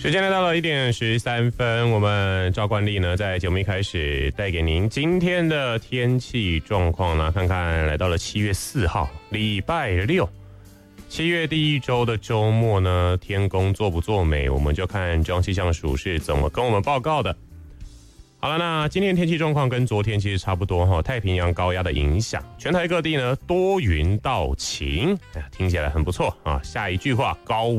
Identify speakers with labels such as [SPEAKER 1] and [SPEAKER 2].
[SPEAKER 1] 时间来到了1:13，我们照惯例呢，在节目一开始带给您今天的天气状况呢，看看来到了7月4号，礼拜六，7月第一周的周末呢，天公作不作美，我们就看中央气象署是怎么跟我们报告的。好了，那今天天气状况跟昨天其实差不多哈，太平洋高压的影响，全台各地呢多云到晴，听起来很不错啊。下一句话高